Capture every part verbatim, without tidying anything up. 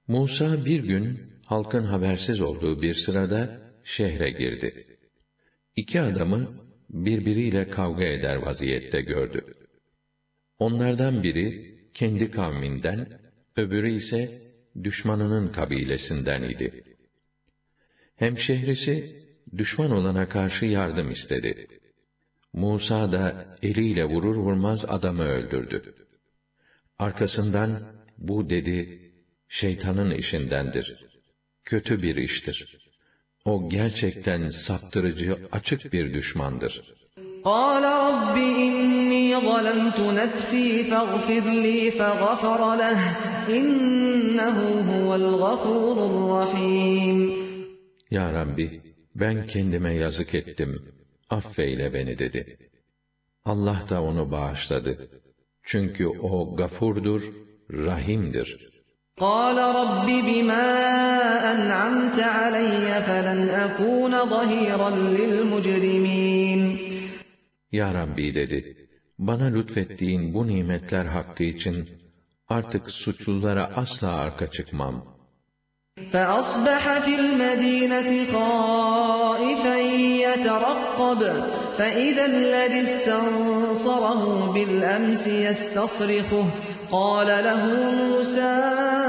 Musa bir gün halkın habersiz olduğu bir sırada şehre girdi. İki adamı birbiriyle kavga eder vaziyette gördü. Onlardan biri kendi kavminden, öbürü ise düşmanının kabilesinden idi. Hemşehrisi düşman olana karşı yardım istedi. Musa da eliyle vurur vurmaz adamı öldürdü. Arkasından bu dedi, şeytanın işindendir. Kötü bir iştir. O gerçekten saptırıcı, açık bir düşmandır. قَالَ رَبِّ إِنِّي ظَلَمْتُ نَفْسِي فَاغْفِرْ لِي فَغَفَرَ لَهُ إِنَّهُ هُوَ الْغَفُورُ الرَّحِيمُ. Ya Rabbi, ben kendime yazık ettim, affeyle beni dedi. Allah da onu bağışladı. Çünkü o gafurdur, rahimdir. قَالَ رَبِّ بِمَا أَنْعَمْتَ عَلَيَّ فَلَنْ أَكُونَ ظَهِيرًا لِلْمُجْرِمِينَ. Ya Rabbi dedi, bana lütfettiğin bu nimetler hakkı için artık suçlulara asla arka çıkmam. فَأَصْبَحَ فِي الْمَدِينَةِ خَائِفًا يَتَرَقَّبُ فَإِذَا الَّذِي اسْتَنصَرَهُ بِالْأَمْسِ يَسْتَصْرِخُهُ قَالَ لَهُ مُوسَى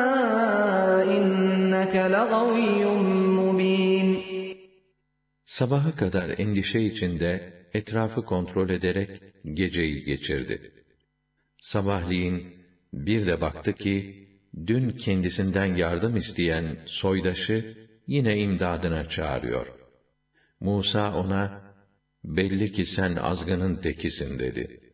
إِنَّكَ لَغَوِيٌّ مُّبِينٌ. Sabaha kadar endişe içinde etrafı kontrol ederek geceyi geçirdi. Sabahleyin bir de baktı ki, dün kendisinden yardım isteyen soydaşı yine imdadına çağırıyor. Musa ona, belli ki sen azgının tekisin dedi.